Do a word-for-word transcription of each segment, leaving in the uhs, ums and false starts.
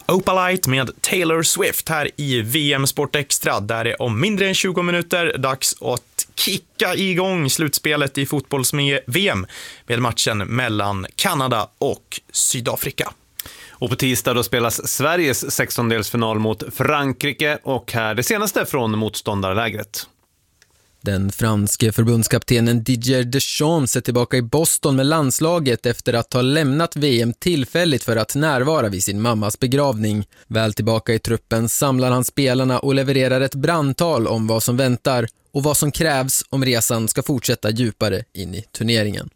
Opalite med Taylor Swift här i V M Sport Extra, där det om mindre än tjugo minuter dags att kicka igång slutspelet i fotbolls-V M med matchen mellan Kanada och Sydafrika. Och på tisdag då spelas Sveriges sextondelsfinal mot Frankrike, och här det senaste från motståndarlägret. Den franske förbundskaptenen Didier Deschamps är tillbaka i Boston med landslaget efter att ha lämnat V M tillfälligt för att närvara vid sin mammas begravning. Väl tillbaka i truppen samlar han spelarna och levererar ett brandtal om vad som väntar och vad som krävs om resan ska fortsätta djupare in i turneringen.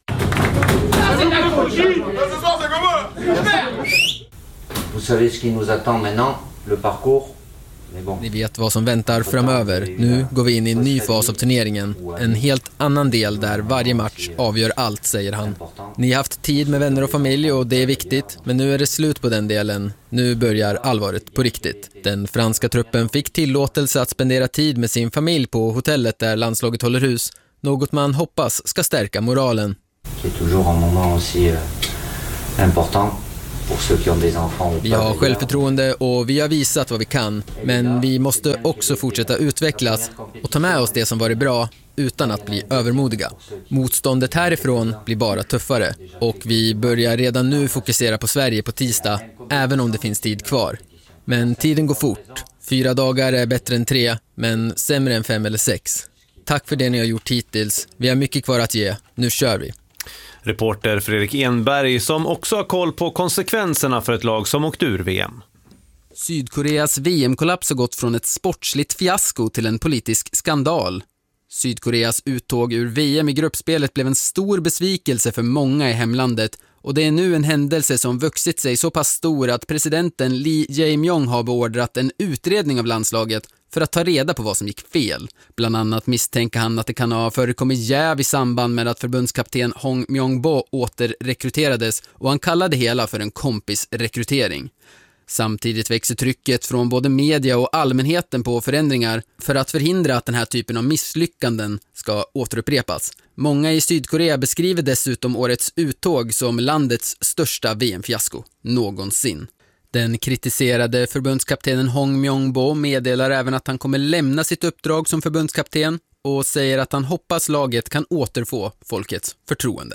Vous savez ce qui nous attend maintenant, le parcours. Ni vet vad som väntar framöver. Nu går vi in i en ny fas av turneringen. En helt annan del där varje match avgör allt, säger han. Ni har haft tid med vänner och familj och det är viktigt. Men nu är det slut på den delen. Nu börjar allvaret på riktigt. Den franska truppen fick tillåtelse att spendera tid med sin familj på hotellet där landslaget håller hus. Något man hoppas ska stärka moralen. Det är toujours un moment aussi important. Vi har självförtroende och vi har visat vad vi kan, men vi måste också fortsätta utvecklas och ta med oss det som varit bra utan att bli övermodiga. Motståndet härifrån blir bara tuffare och vi börjar redan nu fokusera på Sverige på tisdag, även om det finns tid kvar. Men tiden går fort. Fyra dagar är bättre än tre, men sämre än fem eller sex. Tack för det ni har gjort hittills. Vi har mycket kvar att ge. Nu kör vi. Reporter Fredrik Enberg, som också har koll på konsekvenserna för ett lag som åkt ur V M. Sydkoreas V M-kollaps har gått från ett sportsligt fiasko till en politisk skandal. Sydkoreas uttåg ur V M i gruppspelet blev en stor besvikelse för många i hemlandet, och det är nu en händelse som vuxit sig så pass stor att presidenten Lee Jae-myung har beordrat en utredning av landslaget för att ta reda på vad som gick fel. Bland annat misstänker han att det kan ha förekommit jäv i samband med att förbundskapten Hong Myung-bo återrekryterades, och han kallade det hela för en kompisrekrytering. Samtidigt växer trycket från både media och allmänheten på förändringar för att förhindra att den här typen av misslyckanden ska återupprepas. Många i Sydkorea beskriver dessutom årets uttåg som landets största V M-fiasko någonsin. Den kritiserade förbundskaptenen Hong Myung-bo meddelar även att han kommer lämna sitt uppdrag som förbundskapten och säger att han hoppas laget kan återfå folkets förtroende.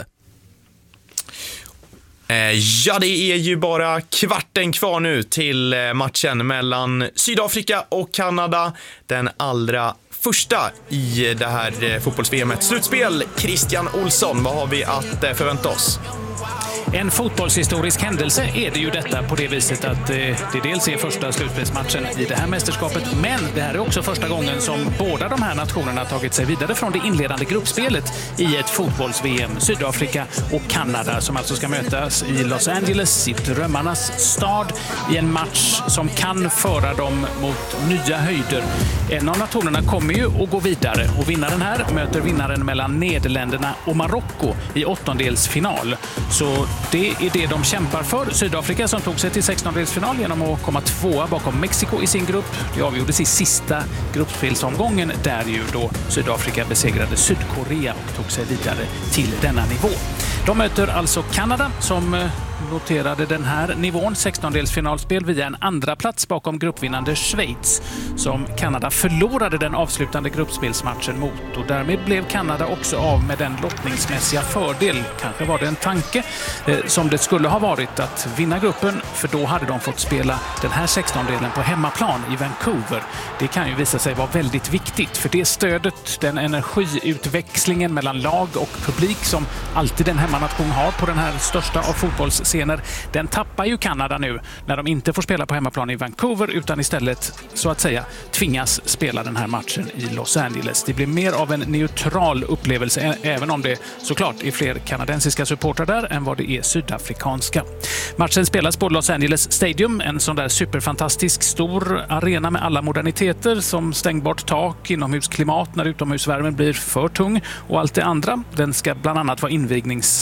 Ja, det är ju bara kvarten kvar nu till matchen mellan Sydafrika och Kanada. Den allra första i det här fotbolls-V M-et. Slutspel, Christian Olsson, vad har vi att förvänta oss? En fotbollshistorisk händelse är det ju detta, på det viset att det dels är första slutspelsmatchen i det här mästerskapet, men det här är också första gången som båda de här nationerna tagit sig vidare från det inledande gruppspelet i ett fotbolls-V M. Sydafrika och Kanada som alltså ska mötas i Los Angeles, i drömmarnas stad, i en match som kan föra dem mot nya höjder. En av nationerna kommer ju att gå vidare, och vinnaren här möter vinnaren mellan Nederländerna och Marocko i åttondelsfinal. Så det är det de kämpar för. Sydafrika som tog sig till sextondelsfinal genom att komma tvåa bakom Mexiko i sin grupp. Det avgjordes i sista gruppspelsomgången där ju då Sydafrika besegrade Sydkorea och tog sig vidare till denna nivå. De möter alltså Kanada som noterade den här nivån, sextondelsfinalspel, via en andra plats bakom gruppvinnande Schweiz som Kanada förlorade den avslutande gruppspelsmatchen mot, och därmed blev Kanada också av med den lottningsmässiga fördel, kanske var det en tanke, eh, som det skulle ha varit att vinna gruppen, för då hade de fått spela den här sextondelen på hemmaplan i Vancouver. Det kan ju visa sig vara väldigt viktigt, för det stödet, den energiutväxlingen mellan lag och publik som alltid en hemmanation har på den här största av fotbollsscener, den tappar ju Kanada nu när de inte får spela på hemmaplan i Vancouver utan istället så att säga tvingas spela den här matchen i Los Angeles. Det blir mer av en neutral upplevelse, även om det såklart är fler kanadensiska supportrar där än vad det är sydafrikanska. Matchen spelas på Los Angeles Stadium, en sån där superfantastisk stor arena med alla moderniteter som stängbart tak, inomhusklimat när utomhusvärmen blir för tung och allt det andra. Den ska bland annat vara invignings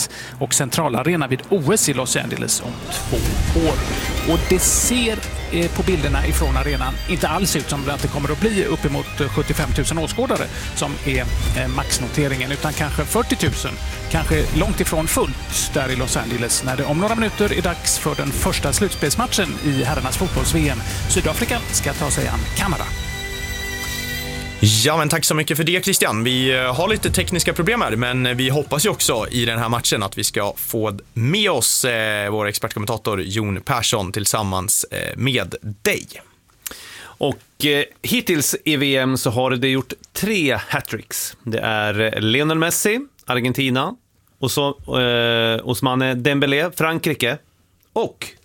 mitt- och centralarena vid O S i Los Angeles om två år. Och det ser eh, på bilderna ifrån arenan inte alls ut som att det kommer att bli uppemot sjuttiofem tusen åskådare som är eh, maxnoteringen, utan kanske fyrtio tusen, kanske långt ifrån fullt där i Los Angeles när det om några minuter är dags för den första slutspelsmatchen i herrarnas fotbolls-V M. Sydafrika ska ta sig an Kanada. Ja, men tack så mycket för det, Christian. Vi har lite tekniska problem här, men vi hoppas ju också i den här matchen att vi ska få med oss eh, vår expertkommentator Jon Persson tillsammans eh, med dig. Och eh, hittills i V M så har det gjort tre hattricks. Det är Lionel Messi, Argentina, och så eh, Ousmane Dembélé, Frankrike, och